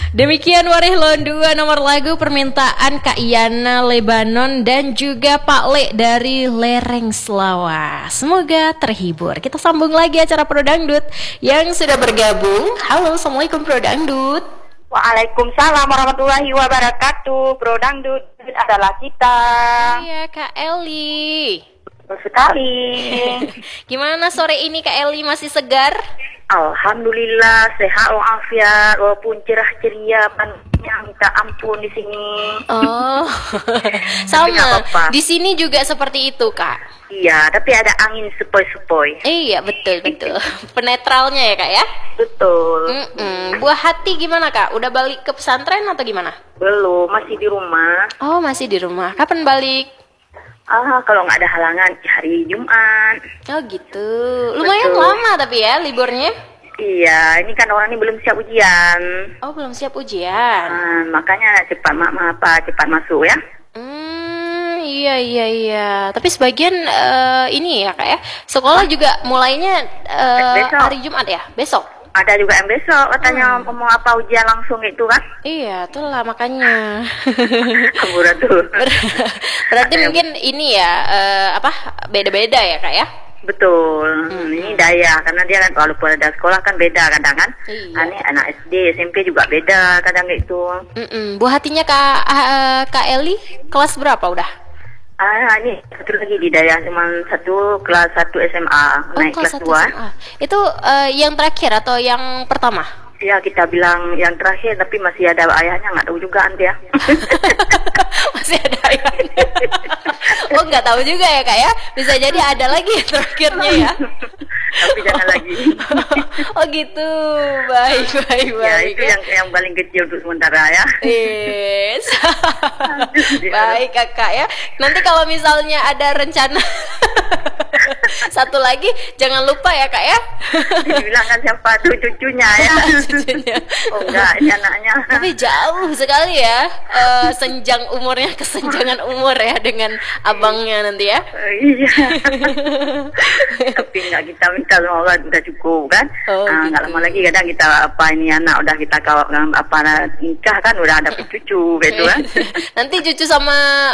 Demikian Warih Londua nomor lagu permintaan Kak Iyana Lebanon dan juga Pak Le dari Lereng Selawas. Semoga terhibur. Kita sambung lagi acara Pro Dangdut yang sudah bergabung. Halo, assalamualaikum Pro Dangdut. Waalaikumsalam warahmatullahi wabarakatuh. Pro Dangdut adalah kita. Iya Kak Eli. Betul sekali. Gimana sore ini Kak Eli, masih segar? Alhamdulillah sehat walafiat, walaupun cerah ceria panasnya minta ampun di sini. Oh, sama. Di sini juga seperti itu Kak. Iya, tapi ada angin sepoi-sepoi. Iya betul. Penetralnya ya Kak ya. Betul. Buah hati gimana Kak? Udah balik ke pesantren atau gimana? Belum, masih di rumah. Oh masih di rumah. Kapan balik? Kalau nggak ada halangan hari Jumat. Oh gitu. Lumayan Betul. lama tapi ya liburnya. Iya, ini kan orang ini belum siap ujian. Oh belum siap ujian. Makanya cepat masuk ya. Iya. Tapi sebagian ini ya Kak ya. Sekolah juga mulainya Besok. hari Jumat ya, besok. Ada juga yang besok katanya mau apa ujian langsung itu kan? Iya, itulah makanya. Keburu tuh. Berarti mungkin ini ya beda-beda ya Kak ya. Betul. Ini daya karena dia kan walaupun ada sekolah kan beda kadang kan. Iya. Ini anak SD, SMP juga beda kadang gitu. Buah hatinya Kak Eli kelas berapa udah? Ini satu lagi di daya cuma kelas 1 SMA naik kelas 2. SMA. Itu yang terakhir atau yang pertama? Ya kita bilang yang terakhir tapi masih ada ayahnya, nggak tahu juga dia. Masih ada ayahnya. Oh nggak tahu juga ya Kak ya. Bisa jadi ada lagi yang terakhirnya ya. Tapi jangan lagi. Oh gitu. Baik. Ya itu yang paling kecil untuk sementara ya. Yes. Baik Kakak ya. Nanti kalau misalnya ada rencana satu lagi jangan lupa ya Kak ya. Dibilang kan siapa tuh cucunya ya. Cucunya. Oh enggak, ini anaknya. Tapi jauh sekali ya senjang umurnya, kesenjangan umur ya dengan abangnya nanti ya. Iya. Tapi enggak, kita minta sama Allah udah cukup kan. Enggak lama lagi kadang kita ini anak udah kita kawal nikah kan udah ada cucu gitu kan. Nanti cucu sama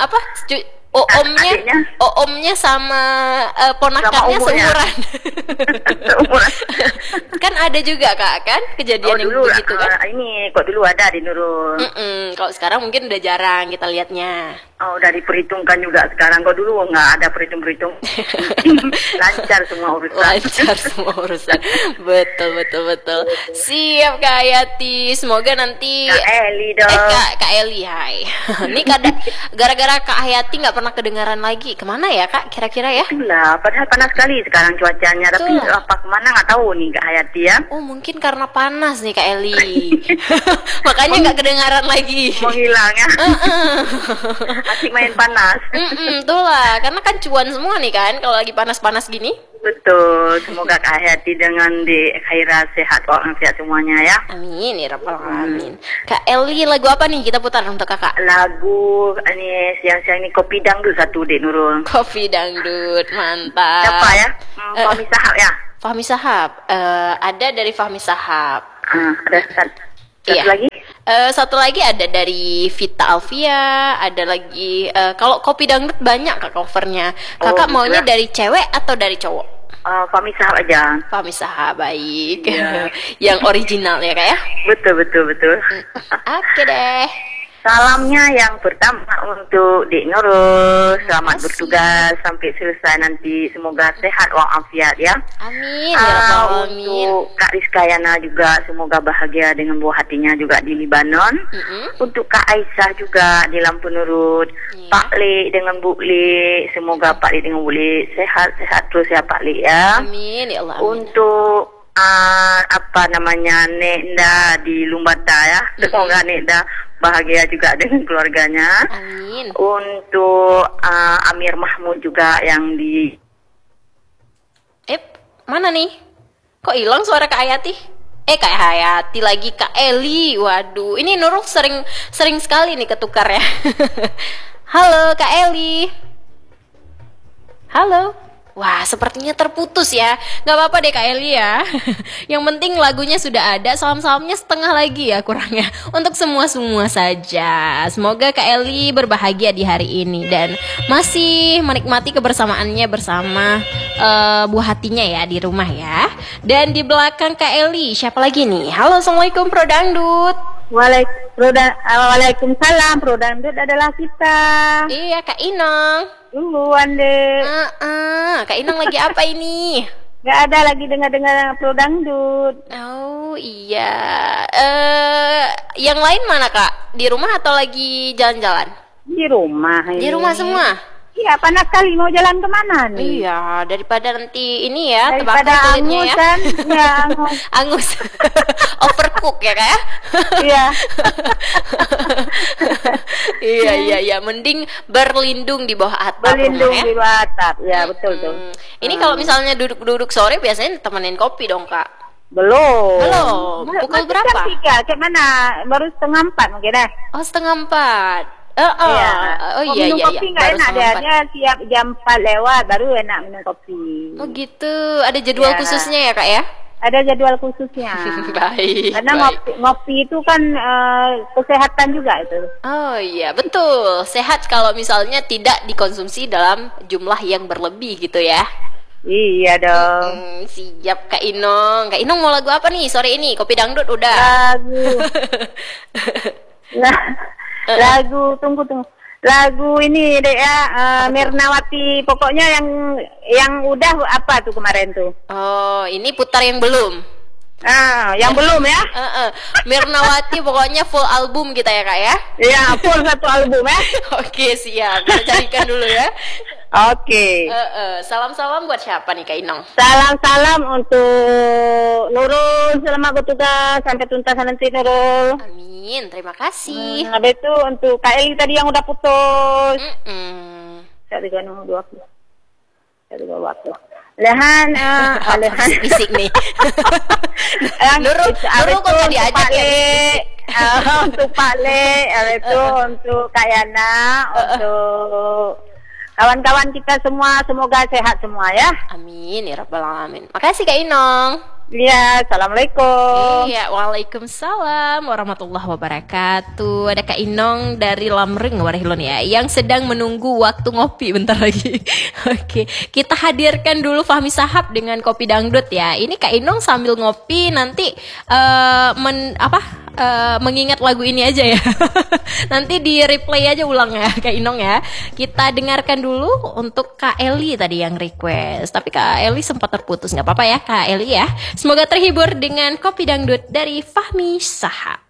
adiknya? Omnya sama ponakannya sama seumuran. Seumuran. Kan ada juga Kak kan kejadian yang dulu, begitu kan. Ini kok dulu ada di Nurul. Kalau sekarang mungkin udah jarang kita lihatnya. Udah diperhitungkan juga sekarang. Kok dulu nggak ada perhitung. Lancar semua urusan. Betul. Siap Kak Hayati. Semoga nanti Kak Eli dong. Kak Eli, hai. Ini gara-gara Kak Hayati nggak pernah kedengaran lagi. Kemana ya Kak kira-kira ya? Itulah, padahal panas sekali sekarang cuacanya. Tapi apa kemana nggak tahu nih Kak Hayati ya. Oh mungkin karena panas nih Kak Eli. Makanya nggak kedengaran lagi. Menghilang ya. Asik main panas. Itulah, karena kan cuan semua nih kan kalau lagi panas-panas gini. Betul, semoga Kak Hayati dengan di Khaira sehat walafiat semuanya ya. Amin ya rabbal alamin. Kak Eli, lagu apa nih kita putar untuk Kakak? Lagu ini siang-siang ini Kopi Dangdut satu Dek Nurul. Kopi Dangdut, mantap. Siapa ya? Fahmi Sahab ya? Fahmi Sahab, ada dari Fahmi Sahab. Ada satu lagi? Satu lagi ada dari Vita Alvia, ada lagi kalau Kopi Dangdut banyak Kak covernya. Kakak maunya dari cewek atau dari cowok? Fahmi Sahab aja. Fahmi Sahab, baik. Yang original ya Kak ya? Betul. Oke deh. Salamnya yang pertama untuk Dek Nurul, selamat bertugas sampai selesai nanti, semoga sehat walafiat ya. Amin ya rabbal alamin. Untuk Kak Rizkayana juga semoga bahagia dengan buah hatinya juga di Libanon. Untuk Kak Aisyah juga di Lampu Nurut. Pak Le dengan Bu Le, semoga Pak Le dengan Bu Le sehat terus ya Pak Le ya. Amin ya Allah. Amin. Untuk Nekda di Lumbata ya, semoga Nekda bahagia juga dengan keluarganya. Amin. Untuk Amir Mahmud juga yang di mana nih? Kok hilang suara Kak Hayati? Kak Hayati lagi, Kak Eli. Waduh, ini Nurul sering sekali nih ketukar ya. Halo Kak Eli. Halo. Wah, sepertinya terputus ya. Gak apa-apa deh Kak Eli ya. Yang penting lagunya sudah ada, salam-salamnya setengah lagi ya kurangnya. Untuk semua-semua saja. Semoga Kak Eli berbahagia di hari ini dan masih menikmati kebersamaannya bersama buah hatinya ya di rumah ya. Dan di belakang Kak Eli, siapa lagi nih? Halo, Assalamualaikum Pro Dangdut. Waalaikumsalam, Pro Dangdut adalah kita. Iya, Kak Inong. Ande. Kak Inong lagi apa ini? Gak ada lagi dengar-dengar Pro Dangdut. Oh iya. Yang lain mana Kak? Di rumah atau lagi jalan-jalan? Di rumah ini. Di rumah semua? Iya, panas kali mau jalan kemana nih? Iya, daripada nanti ini ya, daripada terbakar kulitnya angus ya. kan? Ya, angus. Angus. Overcook ya Kak ya? Iya. Iya. Mending berlindung di bawah atap Berlindung rumah ya. di bawah atap. Ya, betul tuh. Ini kalau misalnya duduk-duduk sore biasanya temenin kopi dong Kak. Belum. Pukul Masih berapa? jam 3. Kayak mana? Baru 3:30 mungkin deh. Oh, 3:30. Iya. Oh Kalau iya minum iya. kopi nggak Baru enak dia. 3:30. Dia tiap jam 4 lewat baru enak minum kopi. Oh gitu. Ada jadwal Ya. khususnya ya Kak ya? Ada jadwal khususnya. Baik. Karena baik. ngopi itu kan kesehatan juga itu. Oh iya betul. Sehat kalau misalnya tidak dikonsumsi dalam jumlah yang berlebih gitu ya. Iya dong. Siap Kak Inong. Kak Inong mau lagu apa nih sore ini? Kopi dangdut udah. Lagu tunggu. Lagu ini deh ya, Mirnawati. Pokoknya yang udah apa tuh kemarin tuh? Oh, ini putar yang belum. Yang belum ya? Mirnawati pokoknya full album kita ya Kak ya. Iya, full satu album ya. Oke, siap. Kita carikan dulu ya. Oke. Salam-salam buat siapa nih Kak Inong? Salam untuk Nurul, selamat bertugas sampai tuntas nanti Nurul. Amin, terima kasih. Habis itu untuk Kak Eli tadi yang udah putus. Saya juga nunggu waktu. Lehan, Lehan. Bisik nih. Nurul kok gak diajak ya? Untuk Pak Le, habis itu untuk Kak Yana, untuk kawan-kawan kita semua, semoga sehat semua ya. Amin ya rabbal alamin. Makasih Kak Inong. Iya, assalamualaikum. Iya, waalaikumsalam warahmatullahi wabarakatuh. Ada Kak Inong dari Lamring Warhilon ya, yang sedang menunggu waktu ngopi bentar lagi. Oke, kita hadirkan dulu Fahmi Sahab dengan kopi dangdut ya. Ini Kak Inong sambil ngopi nanti mengingat lagu ini aja ya. Nanti di replay aja ulang ya Kak Inong ya. Kita dengarkan dulu untuk Kak Eli tadi yang request. Tapi Kak Eli sempat terputus, nggak apa-apa ya Kak Eli ya. Semoga terhibur dengan kopi dangdut dari Fahmi Sahab.